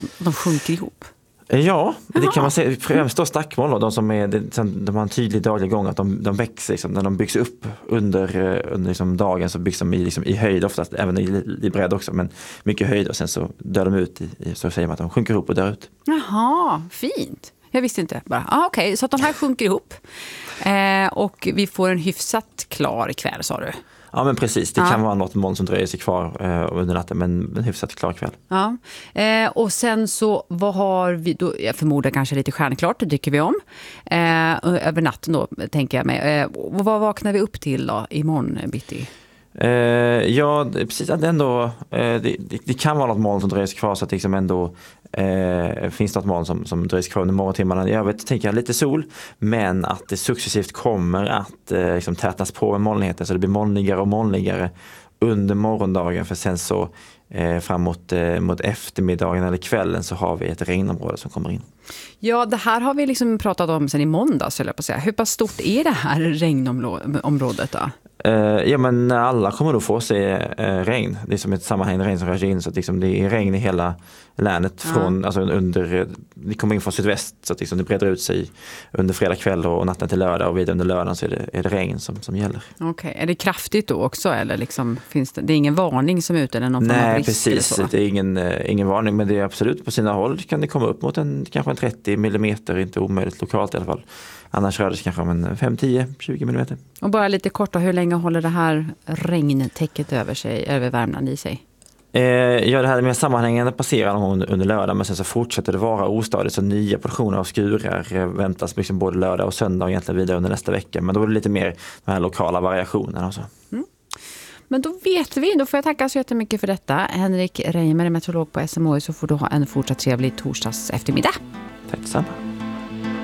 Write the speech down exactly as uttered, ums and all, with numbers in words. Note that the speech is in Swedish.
De sjunker ihop. Ja, det Jaha. kan man säga. Främst då stackmoln, då, de som är, de har en tydlig daglig gång att de, de växer. Liksom, när de byggs upp under, under liksom dagen så byggs de i, liksom, i höjd oftast, även i, i bredd också, men mycket höjd och sen så dör de ut, i, så säger man att de sjunker ihop och dör ut. Jaha, fint. Jag visste inte bara. Ah, okej, okay. Så att de här sjunker ihop. Eh, och vi får en hyfsat klar kväll, sa du. Ja, men precis. Det ja. kan vara något moln som dröjer sig kvar eh, under natten, men en hyfsat klar kväll. Ja. Eh, och sen så, vad har vi då? Jag förmodar kanske lite stjärnklart, det tycker vi om. Eh, över natten då, tänker jag mig. Eh, vad vaknar vi upp till då imorgon bitti? Eh, ja, precis. Att ändå, eh, det, det, det kan vara något moln som dröjer sig kvar, så att liksom ändå eh, finns något moln som, som dröjer sig kvar under morgontimmarna. Jag vet, tänker jag lite sol, men att det successivt kommer att eh, liksom tätas på med molnigheten, så det blir molnigare och molnigare under morgondagen, för sen så eh, framåt eh, mot eftermiddagen eller kvällen så har vi ett regnområde som kommer in. Ja, det här har vi liksom pratat om sen i måndags, eller på att säga. Hur pass stort är det här regnområdet då? Uh, ja, men alla kommer då få se uh, regn. Det är som ett sammanhängande regn som rör sig in, så att liksom det är regn i hela länet från, ja. alltså under, det kommer in från sydväst, så att liksom det breder ut sig under fredag kväll och natten till lördag, och vidare under lördagen så är det, är det regn som, som gäller. Okej, okay. Är det kraftigt då också, eller liksom finns det, det är ingen varning som är ute eller någon form av risk? Nej, precis. Det är ingen, uh, ingen varning, men det är absolut på sina håll kan det komma upp mot en, kanske en trettio millimeter, inte omöjligt lokalt i alla fall. Annars rör det sig kanske om en fem, tio, tjugo millimeter. Och bara lite kort då, hur länge håller det här regntäcket över sig, över Värmland i sig? Eh, ja, det här med sammanhängande passerar någon gång under lördag, men sen så fortsätter det vara ostadigt, så nya portioner av skurar eh, väntas liksom både lördag och söndag och egentligen vidare under nästa vecka. Men då är det lite mer den här lokala variationen och så. Mm. Men då vet vi, då får jag tacka så jättemycket för detta. Henrik Reimer är meteorolog på S M H I, så får du ha en fortsatt trevlig torsdags eftermiddag. Tack detsamma.